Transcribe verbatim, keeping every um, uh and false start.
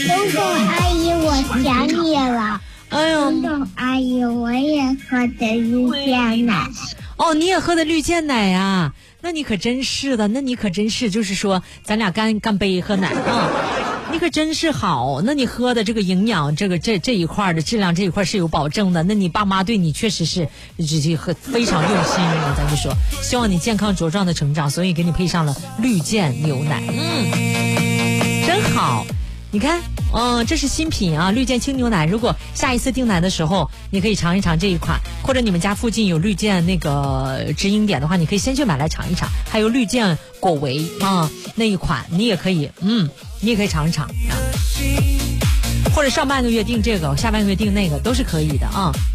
东东阿姨，我想你了。 哎呦， 东东阿姨，我也喝的绿箭奶。 哦，你也喝的绿箭奶呀、啊？那你可真是的，那你可真是，就是说，咱俩干干杯喝奶啊！你可真是好，那你喝的这个营养，这个这这一块的质量这一块是有保证的。那你爸妈对你确实是这这很非常用心的，咱就说，希望你健康茁壮的成长，所以给你配上了绿箭牛奶，嗯，真好。你看，嗯，这是新品啊，绿箭轻牛奶。如果下一次订奶的时候，你可以尝一尝这一款，或者你们家附近有绿箭那个直营点的话，你可以先去买来尝一尝。还有绿箭果维啊那一款，你也可以，嗯，你也可以尝一尝啊。或者上半个月订这个，下半个月订那个，都是可以的啊。